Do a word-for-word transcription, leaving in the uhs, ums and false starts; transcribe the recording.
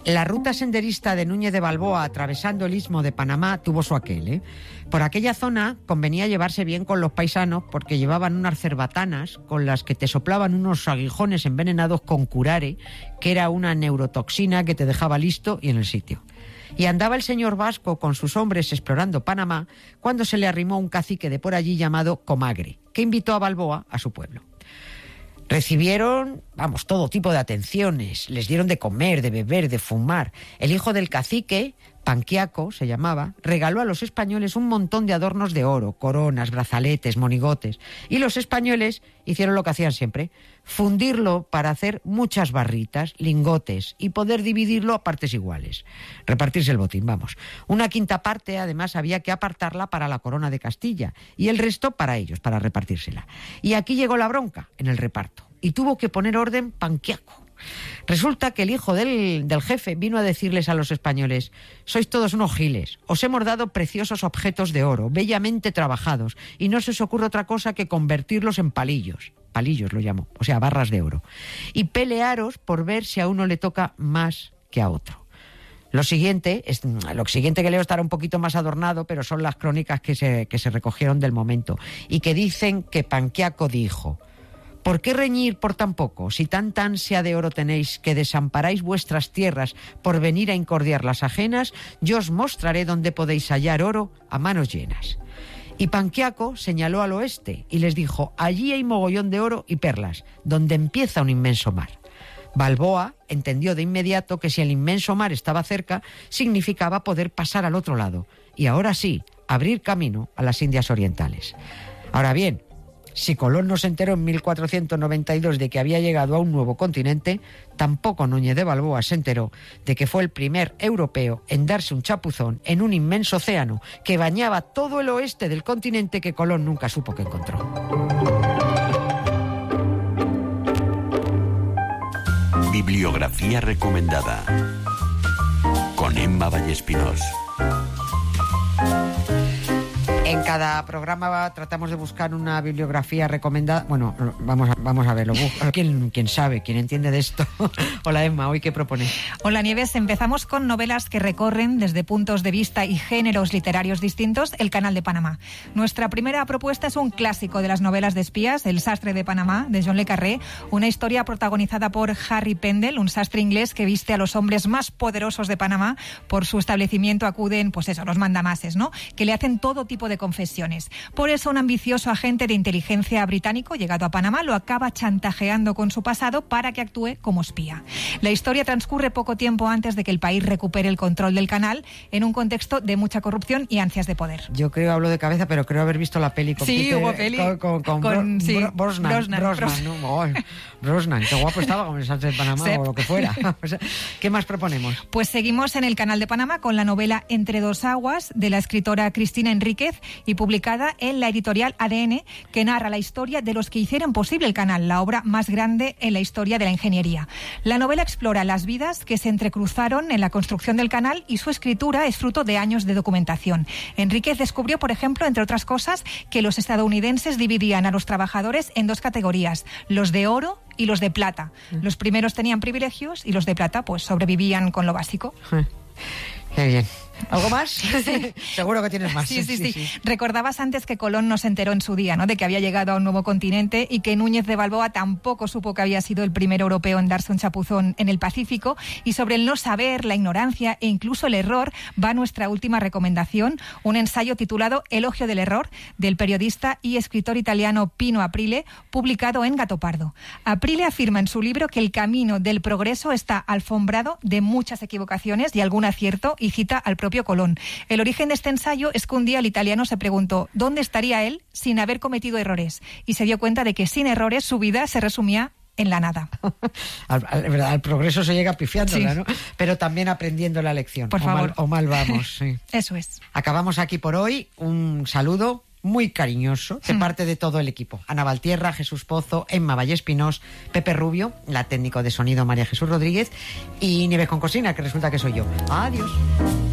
La ruta senderista de Núñez de Balboa atravesando el istmo de Panamá tuvo su aquel, ¿eh? Por aquella zona convenía llevarse bien con los paisanos porque llevaban unas cerbatanas con las que te soplaban unos aguijones envenenados con curare, que era una neurotoxina que te dejaba listo y en el sitio. Y andaba el señor Vasco con sus hombres explorando Panamá cuando se le arrimó un cacique de por allí llamado Comagre, que invitó a Balboa a su pueblo. Recibieron, vamos, todo tipo de atenciones, les dieron de comer, de beber, de fumar. El hijo del cacique, Panquiaco se llamaba, regaló a los españoles un montón de adornos de oro, coronas, brazaletes, monigotes. Y los españoles hicieron lo que hacían siempre, fundirlo para hacer muchas barritas, lingotes y poder dividirlo a partes iguales. Repartirse el botín, vamos. Una quinta parte, además, había que apartarla para la corona de Castilla y el resto para ellos, para repartírsela. Y aquí llegó la bronca en el reparto y tuvo que poner orden Panquiaco. Resulta que el hijo del, del jefe vino a decirles a los españoles: sois todos unos giles, os hemos dado preciosos objetos de oro, bellamente trabajados, y no se os ocurre otra cosa que convertirlos en palillos. Palillos lo llamo, o sea, barras de oro. Y pelearos por ver si a uno le toca más que a otro. Lo siguiente, es, lo siguiente que leo estará un poquito más adornado, pero son las crónicas que se, que se recogieron del momento, y que dicen que Panquiaco dijo: ¿por qué reñir por tan poco? Si tanta ansia de oro tenéis que desamparáis vuestras tierras por venir a incordiar las ajenas, yo os mostraré dónde podéis hallar oro a manos llenas. Y Panquiaco señaló al oeste y les dijo: allí hay mogollón de oro y perlas, donde empieza un inmenso mar. Balboa entendió de inmediato que si el inmenso mar estaba cerca, significaba poder pasar al otro lado, y ahora sí, abrir camino a las Indias Orientales. Ahora bien, si Colón no se enteró en mil cuatrocientos noventa y dos de que había llegado a un nuevo continente, tampoco Núñez de Balboa se enteró de que fue el primer europeo en darse un chapuzón en un inmenso océano que bañaba todo el oeste del continente que Colón nunca supo que encontró. Bibliografía recomendada con Emma Vallespinós. En cada programa tratamos de buscar una bibliografía recomendada. Bueno, vamos a, vamos a verlo. ¿Quién, quién sabe? ¿Quién entiende de esto? Hola, Emma, ¿hoy qué propone? Hola, Nieves. Empezamos con novelas que recorren desde puntos de vista y géneros literarios distintos el Canal de Panamá. Nuestra primera propuesta es un clásico de las novelas de espías, El sastre de Panamá, de John le Carré, una historia protagonizada por Harry Pendel, un sastre inglés que viste a los hombres más poderosos de Panamá. Por su establecimiento acuden, pues eso, los mandamases, ¿no?, que le hacen todo tipo de confesiones. Por eso un ambicioso agente de inteligencia británico llegado a Panamá lo acaba chantajeando con su pasado para que actúe como espía. La historia transcurre poco tiempo antes de que el país recupere el control del canal en un contexto de mucha corrupción y ansias de poder. Yo creo, hablo de cabeza, pero creo haber visto la peli con Sí, Peter, hubo peli. Con, con, con, con Bro, sí, Bro, Brosnan, Brosnan, Brosnan, Brosnan. ¿no? Oh, Brosnan, qué guapo estaba con el sastre de Panamá Sep. O lo que fuera. O sea, ¿qué más proponemos? Pues seguimos en el Canal de Panamá con la novela Entre dos aguas, de la escritora Cristina Enríquez, y publicada en la editorial A D N, que narra la historia de los que hicieron posible el canal, la obra más grande en la historia de la ingeniería. La novela explora las vidas que se entrecruzaron en la construcción del canal y su escritura es fruto de años de documentación. Enríquez descubrió, por ejemplo, entre otras cosas, que los estadounidenses dividían a los trabajadores en dos categorías, los de oro y los de plata. Los primeros tenían privilegios y los de plata pues sobrevivían con lo básico. Qué bien. ¿Algo más? Sí. Seguro que tienes más. Sí, sí, sí, sí. Recordabas antes que Colón no se enteró en su día, ¿no?, de que había llegado a un nuevo continente, y que Núñez de Balboa tampoco supo que había sido el primer europeo en darse un chapuzón en el Pacífico. Y sobre el no saber, la ignorancia e incluso el error va nuestra última recomendación, un ensayo titulado Elogio del error, del periodista y escritor italiano Pino Aprile, publicado en Gattopardo. Aprile afirma en su libro que el camino del progreso está alfombrado de muchas equivocaciones y algún acierto, y cita al propio Colón. El origen de este ensayo es que un día el italiano se preguntó dónde estaría él sin haber cometido errores, y se dio cuenta de que sin errores su vida se resumía en la nada. al, al, al progreso se llega pifiándola, sí, ¿no? Pero también aprendiendo la lección. Por o favor. Mal, o mal vamos. Sí. Eso es. Acabamos aquí por hoy. Un saludo muy cariñoso de parte de todo el equipo. Ana Valtierra, Jesús Pozo, Emma Vallespinós, Pepe Rubio, la técnico de sonido María Jesús Rodríguez, y Nieves Concosina, que resulta que soy yo. Adiós.